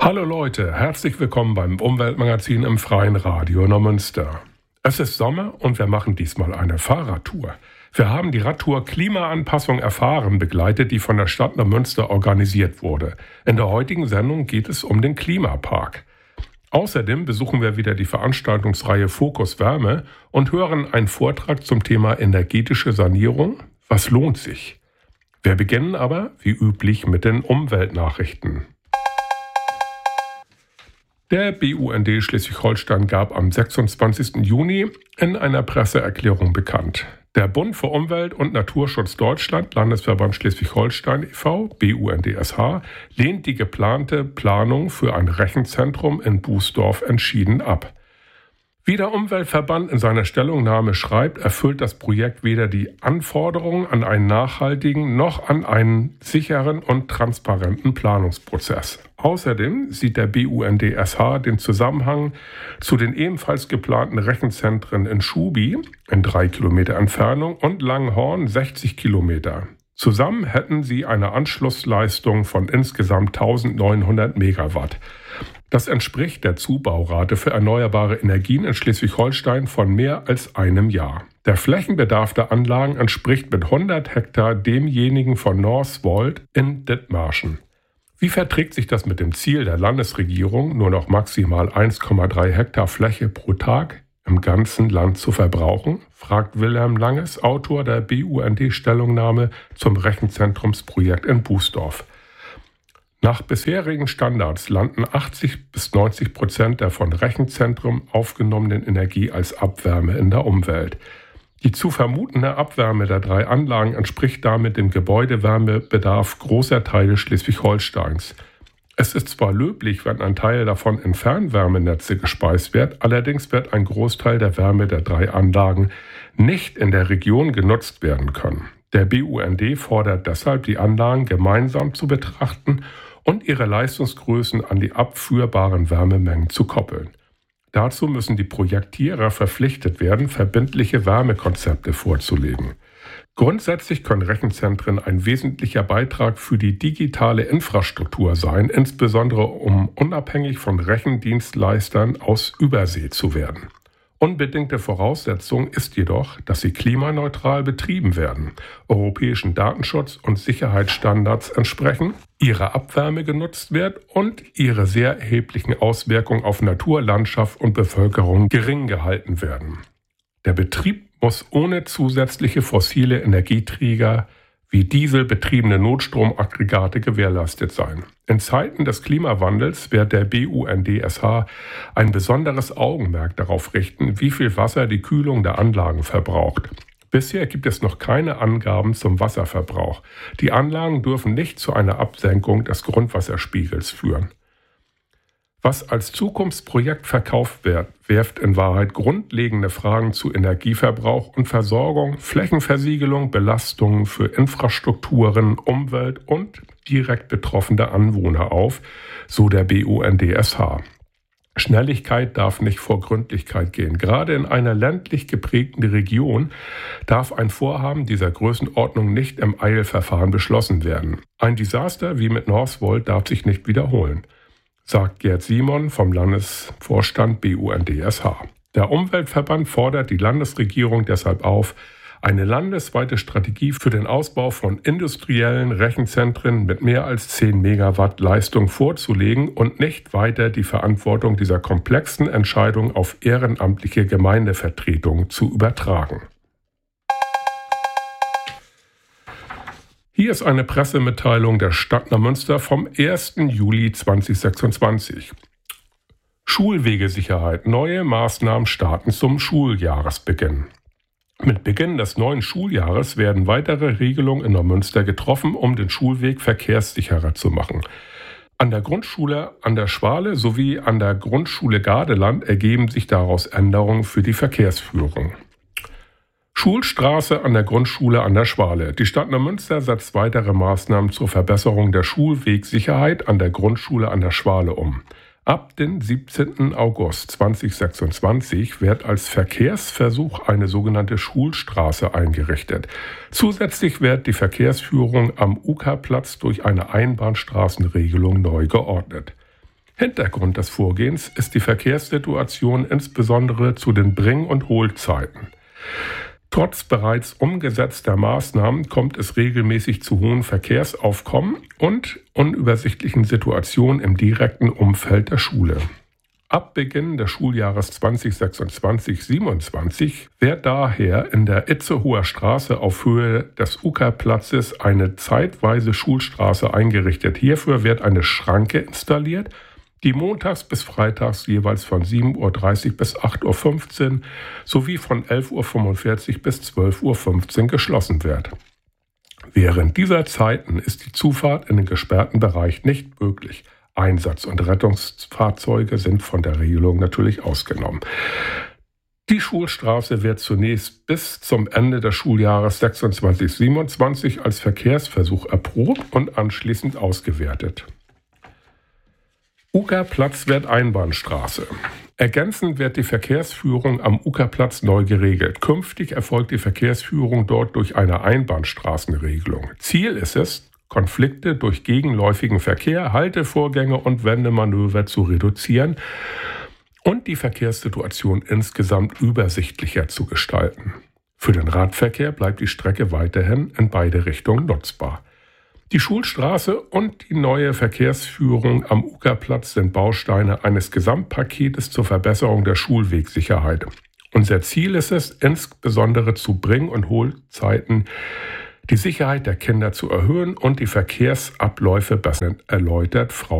Hallo Leute, herzlich willkommen beim Umweltmagazin im Freien Radio Neumünster. Es ist Sommer und wir machen diesmal eine Fahrradtour. Wir haben die Radtour Klimaanpassung erfahren begleitet, die von der Stadt Neumünster organisiert wurde. In der heutigen Sendung geht es um den Klimapark. Außerdem besuchen wir wieder die Veranstaltungsreihe Fokus Wärme und hören einen Vortrag zum Thema energetische Sanierung. Was lohnt sich? Wir beginnen aber, wie üblich, mit den Umweltnachrichten. Der BUND Schleswig-Holstein gab am 26. Juni in einer Presseerklärung bekannt: Der Bund für Umwelt und Naturschutz Deutschland, Landesverband Schleswig-Holstein e.V., BUND-SH, lehnt die geplante Planung für ein Rechenzentrum in Bußdorf entschieden ab. Wie der Umweltverband in seiner Stellungnahme schreibt, erfüllt das Projekt weder die Anforderungen an einen nachhaltigen noch an einen sicheren und transparenten Planungsprozess. Außerdem sieht der BUND-SH den Zusammenhang zu den ebenfalls geplanten Rechenzentren in Schubi in 3 Kilometer Entfernung und Langhorn 60 Kilometer. Zusammen hätten sie eine Anschlussleistung von insgesamt 1900 Megawatt. Das entspricht der Zubaurate für erneuerbare Energien in Schleswig-Holstein von mehr als einem Jahr. Der Flächenbedarf der Anlagen entspricht mit 100 Hektar demjenigen von Northvolt in Dithmarschen. Wie verträgt sich das mit dem Ziel der Landesregierung, nur noch maximal 1,3 Hektar Fläche pro Tag im ganzen Land zu verbrauchen, fragt Wilhelm Langes, Autor der BUND-Stellungnahme zum Rechenzentrumsprojekt in Bußdorf. Nach bisherigen Standards landen 80-90% der von Rechenzentrum aufgenommenen Energie als Abwärme in der Umwelt. Die zu vermutende Abwärme der 3 Anlagen entspricht damit dem Gebäudewärmebedarf großer Teile Schleswig-Holsteins. Es ist zwar löblich, wenn ein Teil davon in Fernwärmenetze gespeist wird, allerdings wird ein Großteil der Wärme der 3 Anlagen nicht in der Region genutzt werden können. Der BUND fordert deshalb, die Anlagen gemeinsam zu betrachten und ihre Leistungsgrößen an die abführbaren Wärmemengen zu koppeln. Dazu müssen die Projektierer verpflichtet werden, verbindliche Wärmekonzepte vorzulegen. Grundsätzlich können Rechenzentren ein wesentlicher Beitrag für die digitale Infrastruktur sein, insbesondere um unabhängig von Rechendienstleistern aus Übersee zu werden. Unbedingte Voraussetzung ist jedoch, dass sie klimaneutral betrieben werden, europäischen Datenschutz- und Sicherheitsstandards entsprechen, ihre Abwärme genutzt wird und ihre sehr erheblichen Auswirkungen auf Natur, Landschaft und Bevölkerung gering gehalten werden. Der Betrieb muss ohne zusätzliche fossile Energieträger wie dieselbetriebene Notstromaggregate gewährleistet sein. In Zeiten des Klimawandels wird der BUND-SH ein besonderes Augenmerk darauf richten, wie viel Wasser die Kühlung der Anlagen verbraucht. Bisher gibt es noch keine Angaben zum Wasserverbrauch. Die Anlagen dürfen nicht zu einer Absenkung des Grundwasserspiegels führen. Was als Zukunftsprojekt verkauft wird, wirft in Wahrheit grundlegende Fragen zu Energieverbrauch und Versorgung, Flächenversiegelung, Belastungen für Infrastrukturen, Umwelt und direkt betroffene Anwohner auf, so der BUND-SH. Schnelligkeit darf nicht vor Gründlichkeit gehen. Gerade in einer ländlich geprägten Region darf ein Vorhaben dieser Größenordnung nicht im Eilverfahren beschlossen werden. Ein Desaster wie mit Northvolt darf sich nicht wiederholen, sagt Gerd Simon vom Landesvorstand BUND-SH. Der Umweltverband fordert die Landesregierung deshalb auf, eine landesweite Strategie für den Ausbau von industriellen Rechenzentren mit mehr als 10 Megawatt Leistung vorzulegen und nicht weiter die Verantwortung dieser komplexen Entscheidung auf ehrenamtliche Gemeindevertretungen zu übertragen. Hier ist eine Pressemitteilung der Stadt Neumünster vom 1. Juli 2026. Schulwegesicherheit. Neue Maßnahmen starten zum Schuljahresbeginn. Mit Beginn des neuen Schuljahres werden weitere Regelungen in Neumünster getroffen, um den Schulweg verkehrssicherer zu machen. An der Grundschule an der Schwale sowie an der Grundschule Gardeland ergeben sich daraus Änderungen für die Verkehrsführung. Schulstraße an der Grundschule an der Schwale. Die Stadt Neumünster setzt weitere Maßnahmen zur Verbesserung der Schulwegsicherheit an der Grundschule an der Schwale um. Ab dem 17. August 2026 wird als Verkehrsversuch eine sogenannte Schulstraße eingerichtet. Zusätzlich wird die Verkehrsführung am Ukerplatz durch eine Einbahnstraßenregelung neu geordnet. Hintergrund des Vorgehens ist die Verkehrssituation insbesondere zu den Bring- und Hohlzeiten. Trotz bereits umgesetzter Maßnahmen kommt es regelmäßig zu hohen Verkehrsaufkommen und unübersichtlichen Situationen im direkten Umfeld der Schule. Ab Beginn des Schuljahres 2026/27 wird daher in der Itzehoer Straße auf Höhe des Ukerplatzes eine zeitweise Schulstraße eingerichtet. Hierfür wird eine Schranke installiert, die montags bis freitags jeweils von 7:30 Uhr bis 8:15 Uhr sowie von 11:45 Uhr bis 12:15 Uhr geschlossen wird. Während dieser Zeiten ist die Zufahrt in den gesperrten Bereich nicht möglich. Einsatz- und Rettungsfahrzeuge sind von der Regelung natürlich ausgenommen. Die Schulstraße wird zunächst bis zum Ende des Schuljahres 26/27 als Verkehrsversuch erprobt und anschließend ausgewertet. Ukerplatz wird Einbahnstraße. Ergänzend wird die Verkehrsführung am Ukerplatz neu geregelt. Künftig erfolgt die Verkehrsführung dort durch eine Einbahnstraßenregelung. Ziel ist es, Konflikte durch gegenläufigen Verkehr, Haltevorgänge und Wendemanöver zu reduzieren und die Verkehrssituation insgesamt übersichtlicher zu gestalten. Für den Radverkehr bleibt die Strecke weiterhin in beide Richtungen nutzbar. Die Schulstraße und die neue Verkehrsführung am Ukerplatz sind Bausteine eines Gesamtpaketes zur Verbesserung der Schulwegsicherheit. Unser Ziel ist es, insbesondere zu Bring- und Hohlzeiten die Sicherheit der Kinder zu erhöhen und die Verkehrsabläufe besser erläutert. Frau